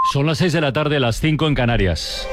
Son las 6 de la tarde, las 5 en Canarias.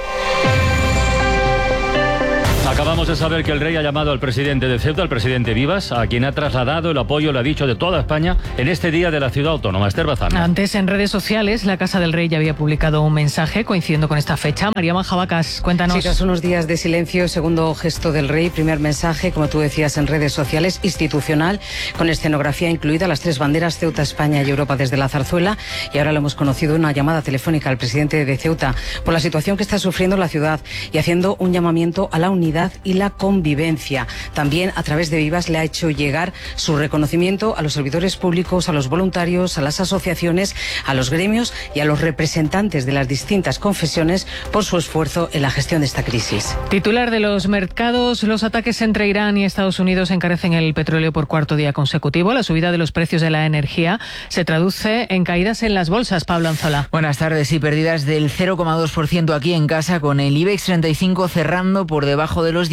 Acabamos de saber que el rey ha llamado al presidente de Ceuta, al presidente Vivas, a quien ha trasladado el apoyo, lo ha dicho, de toda España en este día de la ciudad autónoma. Esther Bazán. Antes, en redes sociales, la Casa del Rey ya había publicado un mensaje coincidiendo con esta fecha. María Majabacas, cuéntanos. Sí, tras unos días de silencio, segundo gesto del rey, primer mensaje, como tú decías, en redes sociales, institucional, con escenografía incluida, las tres banderas, Ceuta, España y Europa desde la zarzuela. Y ahora lo hemos conocido en una llamada telefónica al presidente de Ceuta por la situación que está sufriendo la ciudad y haciendo un llamamiento a la unidad y la convivencia. También a través de Vivas le ha hecho llegar su reconocimiento a los servidores públicos, a los voluntarios, a las asociaciones, a los gremios y a los representantes de las distintas confesiones por su esfuerzo en la gestión de esta crisis. Titular de los mercados: los ataques entre Irán y Estados Unidos encarecen el petróleo por cuarto día consecutivo. La subida de los precios de la energía se traduce en caídas en las bolsas. Pablo Anzola. Buenas tardes. Y pérdidas del 0,2% aquí en casa, con el IBEX 35 cerrando por debajo de los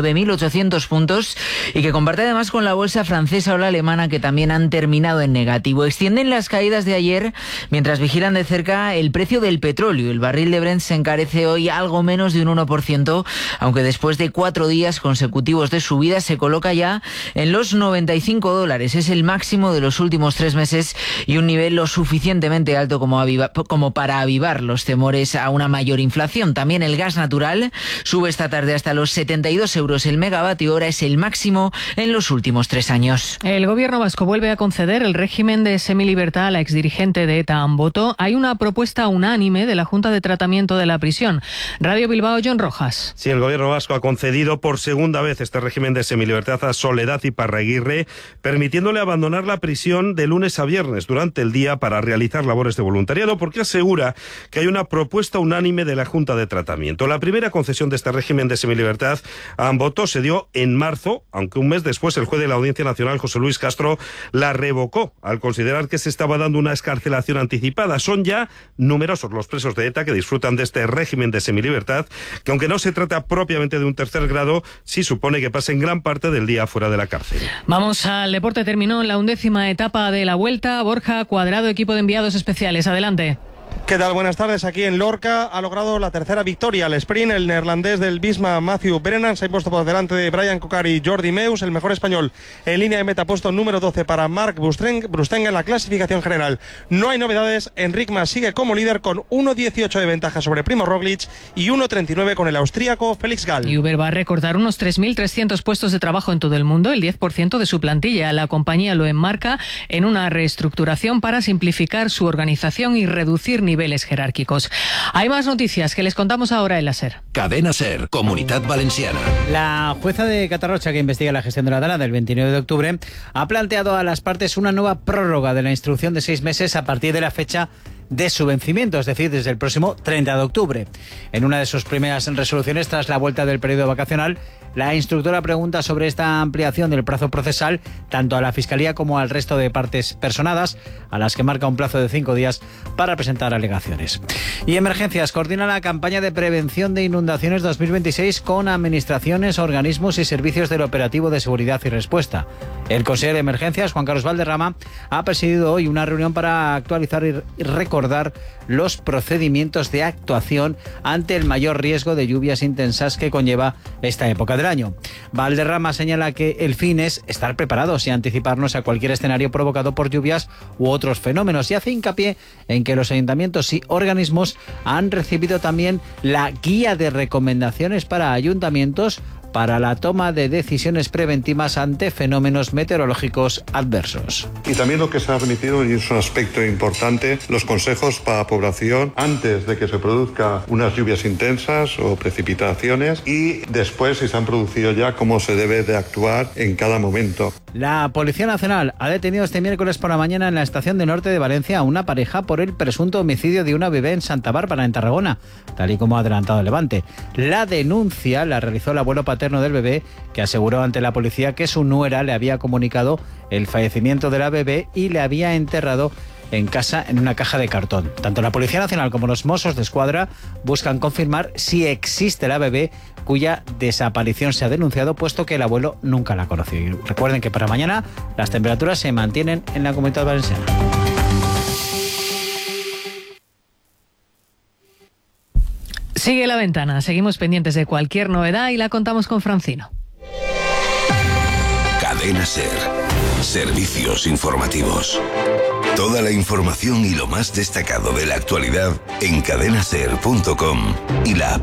19.800 puntos y que comparte además con la bolsa francesa o la alemana, que también han terminado en negativo. Extienden las caídas de ayer mientras vigilan de cerca el precio del petróleo. El barril de Brent se encarece hoy algo menos de un 1%, aunque después de 4 días consecutivos de subida se coloca ya en los $95. Es el máximo de los últimos 3 meses y un nivel lo suficientemente alto como para avivar los temores a una mayor inflación. También el gas natural sube esta tarde hasta los 72 euros el megavatio hora, es el máximo en los últimos 3 años. El gobierno vasco vuelve a conceder el régimen de semilibertad a la exdirigente de ETA, Amboto. Hay una propuesta unánime de la Junta de Tratamiento de la Prisión. Radio Bilbao, John Rojas. Sí, el gobierno vasco ha concedido por segunda vez este régimen de semilibertad a Soledad Iparraguirre, permitiéndole abandonar la prisión de lunes a viernes durante el día para realizar labores de voluntariado, porque asegura que hay una propuesta unánime de la Junta de Tratamiento. La primera concesión de este régimen de semilibertad a Amboto se dio en marzo, aunque un mes después el juez de la Audiencia Nacional, José Luis Castro, la revocó al considerar que se estaba dando una excarcelación anticipada. Son ya numerosos los presos de ETA que disfrutan de este régimen de semilibertad, que aunque no se trata propiamente de un tercer grado, sí supone que pasen gran parte del día fuera de la cárcel. Vamos al deporte. Terminó la 11ª etapa de la Vuelta. Borja Cuadrado, equipo de enviados especiales. Adelante. ¿Qué tal? Buenas tardes. Aquí en Lorca ha logrado la tercera victoria al sprint el neerlandés del Visma, Matthew Brennan. Se ha puesto por delante de Brian Cocar y Jordi Meus. El mejor español en línea de meta, puesto número 12 para Marc Brustenga en la clasificación general. No hay novedades. Enric Mas sigue como líder con 1.18 de ventaja sobre Primo Roglic y 1.39 con el austríaco Felix Gall. Y Uber va a recortar unos 3.300 puestos de trabajo en todo el mundo, el 10% de su plantilla. La compañía lo enmarca en una reestructuración para simplificar su organización y reducir niveles jerárquicos. Hay más noticias que les contamos ahora en la SER. Cadena SER, Comunitat Valenciana. La jueza de Catarrocha, que investiga la gestión de la Dana del 29 de octubre, ha planteado a las partes una nueva prórroga de la instrucción de 6 meses a partir de la fecha de su vencimiento, es decir, desde el próximo 30 de octubre. En una de sus primeras resoluciones, tras la vuelta del periodo vacacional, la instructora pregunta sobre esta ampliación del plazo procesal tanto a la Fiscalía como al resto de partes personadas, a las que marca un plazo de 5 días para presentar alegaciones. Y Emergencias coordina la campaña de prevención de inundaciones 2026 con administraciones, organismos y servicios del operativo de seguridad y respuesta. El consejero de Emergencias, Juan Carlos Valderrama, ha presidido hoy una reunión para actualizar y recordar los procedimientos de actuación ante el mayor riesgo de lluvias intensas que conlleva esta época del año. Valderrama señala que el fin es estar preparados y anticiparnos a cualquier escenario provocado por lluvias u otros fenómenos, y hace hincapié en que los ayuntamientos y organismos han recibido también la guía de recomendaciones para ayuntamientos para la toma de decisiones preventivas ante fenómenos meteorológicos adversos. Y también lo que se ha permitido, y es un aspecto importante, los consejos para la población antes de que se produzcan unas lluvias intensas o precipitaciones, y después, si se han producido ya, cómo se debe de actuar en cada momento. La Policía Nacional ha detenido este miércoles por la mañana en la estación de Norte de Valencia a una pareja por el presunto homicidio de una bebé en Santa Bárbara, en Tarragona, tal y como ha adelantado el Levante. La denuncia la realizó el abuelo paterno del bebé, que aseguró ante la policía que su nuera le había comunicado el fallecimiento de la bebé y le había enterrado en casa en una caja de cartón. Tanto la Policía Nacional como los Mossos de Escuadra buscan confirmar si existe la bebé cuya desaparición se ha denunciado, puesto que el abuelo nunca la conoció. Y recuerden que para mañana las temperaturas se mantienen en la Comunidad Valenciana. Sigue La Ventana, seguimos pendientes de cualquier novedad y la contamos con Francino. Cadena SER. Servicios informativos. Toda la información y lo más destacado de la actualidad en cadenaser.com y la